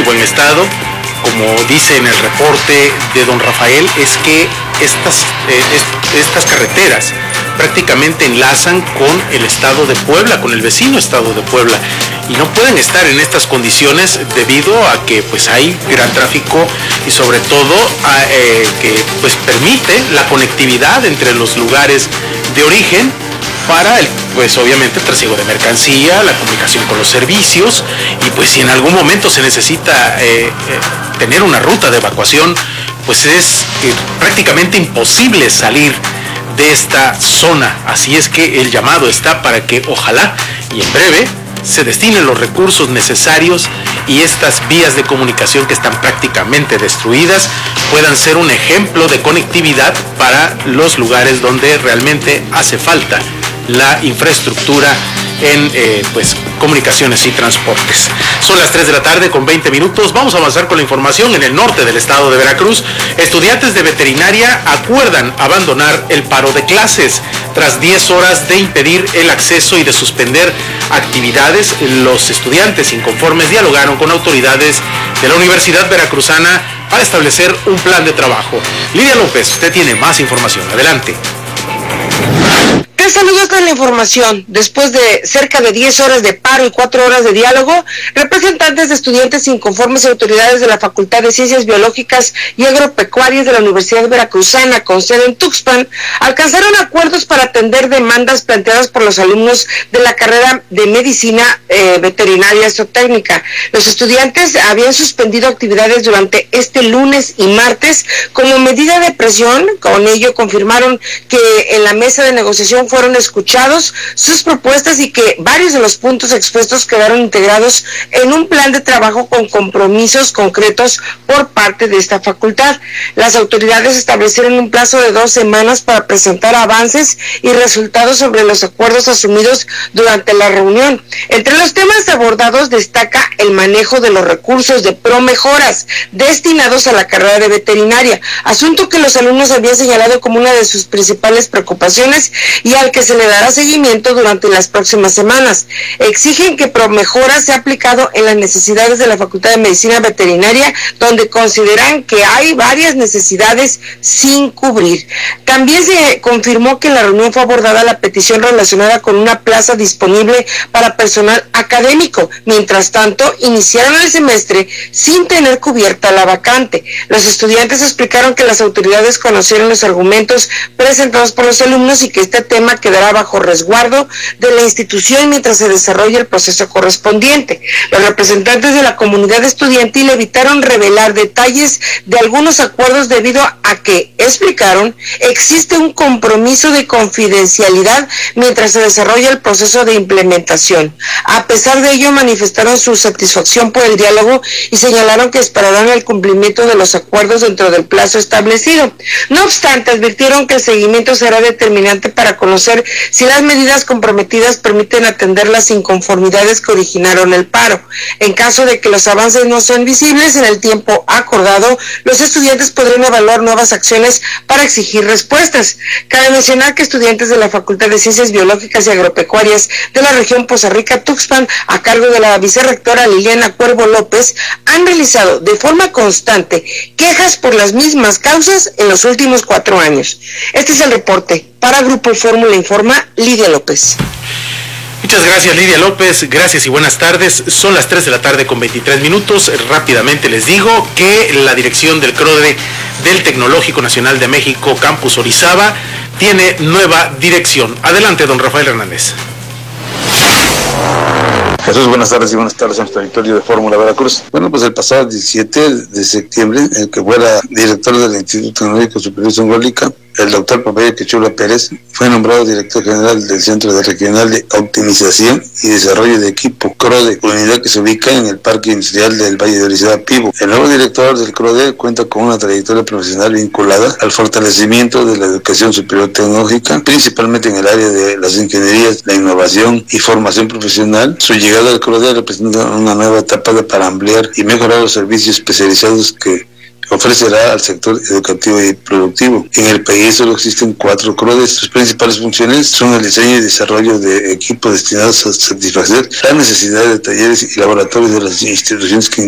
buen estado. Como dice en el reporte de don Rafael, es que estas carreteras prácticamente enlazan con el estado de Puebla, con el vecino estado de Puebla, y no pueden estar en estas condiciones debido a que pues hay gran tráfico y sobre todo que pues permite la conectividad entre los lugares de origen para pues obviamente el trasiego de mercancía, la comunicación con los servicios, y pues si en algún momento se necesita tener una ruta de evacuación, pues es prácticamente imposible salir de esta zona. Así es que el llamado está para que ojalá y en breve se destinen los recursos necesarios y estas vías de comunicación que están prácticamente destruidas puedan ser un ejemplo de conectividad para los lugares donde realmente hace falta la infraestructura en pues comunicaciones y transportes. Son las 3 de la tarde con 20 minutos. Vamos a avanzar con la información. En el norte del estado de Veracruz, estudiantes de veterinaria acuerdan abandonar el paro de clases. Tras 10 horas de impedir el acceso y de suspender actividades, los estudiantes inconformes dialogaron con autoridades de la Universidad Veracruzana para establecer un plan de trabajo. Lidia López, usted tiene más información. Adelante. Saludos con la información. Después de cerca de 10 horas de paro y 4 horas de diálogo, representantes de estudiantes inconformes y autoridades de la Facultad de Ciencias Biológicas y Agropecuarias de la Universidad Veracruzana, con sede en Tuxpan, alcanzaron acuerdos para atender demandas planteadas por los alumnos de la carrera de Medicina Veterinaria Zootecnia. Los estudiantes habían suspendido actividades durante este lunes y martes como medida de presión. Con ello confirmaron que en la mesa de negociación fueron escuchados sus propuestas y que varios de los puntos expuestos quedaron integrados en un plan de trabajo con compromisos concretos por parte de esta facultad. Las autoridades establecieron un plazo de 2 semanas para presentar avances y resultados sobre los acuerdos asumidos durante la reunión. Entre los temas abordados destaca el manejo de los recursos de promejoras destinados a la carrera de veterinaria, asunto que los alumnos habían señalado como una de sus principales preocupaciones y al que se le dará seguimiento durante las próximas semanas. Exigen que Promejora sea aplicado en las necesidades de la Facultad de Medicina Veterinaria, donde consideran que hay varias necesidades sin cubrir. También se confirmó que en la reunión fue abordada la petición relacionada con una plaza disponible para personal académico. Mientras tanto, iniciaron el semestre sin tener cubierta la vacante. Los estudiantes explicaron que las autoridades conocieron los argumentos presentados por los alumnos y que este tema quedará bajo resguardo de la institución mientras se desarrolla el proceso correspondiente. Los representantes de la comunidad estudiantil evitaron revelar detalles de algunos acuerdos debido a que, explicaron, existe un compromiso de confidencialidad mientras se desarrolla el proceso de implementación. A pesar de ello, manifestaron su satisfacción por el diálogo y señalaron que esperarán el cumplimiento de los acuerdos dentro del plazo establecido. No obstante, advirtieron que el seguimiento será determinante para conocer si las medidas comprometidas permiten atender las inconformidades que originaron el paro. En caso de que los avances no sean visibles en el tiempo acordado, los estudiantes podrán evaluar nuevas acciones para exigir respuestas. Cabe mencionar que estudiantes de la Facultad de Ciencias Biológicas y Agropecuarias de la región Poza Rica, Tuxpan, a cargo de la vicerrectora Liliana Cuervo López, han realizado de forma constante quejas por las mismas causas en los últimos 4 años. Este es el reporte. Para Grupo Fórmula Informa, Lidia López. Muchas gracias, Lidia López. Gracias y buenas tardes. Son las 3 de la tarde con 23 minutos. Rápidamente les digo que la dirección del CRODE del Tecnológico Nacional de México, Campus Orizaba, tiene nueva dirección. Adelante, don Rafael Hernández. Jesús, buenas tardes y buenas tardes a nuestro auditorio de Fórmula Veracruz. Bueno, pues el pasado 17 de septiembre, el que fuera director del Instituto Tecnológico Superior Zongolica, el doctor Papaya Quechula Pérez, fue nombrado director general del Centro Regional de Optimización y Desarrollo de Equipo, CRODE, unidad que se ubica en el Parque Industrial del Valle de Orizaba, Pivo. El nuevo director del CRODE cuenta con una trayectoria profesional vinculada al fortalecimiento de la educación superior tecnológica, principalmente en el área de las ingenierías, la innovación y formación profesional. Su llegada al CRODE representa una nueva etapa para ampliar y mejorar los servicios especializados que ofrecerá al sector educativo y productivo. En el país solo existen 4 CRODES. Sus principales funciones son el diseño y desarrollo de equipos destinados a satisfacer las necesidades de talleres y laboratorios de las instituciones que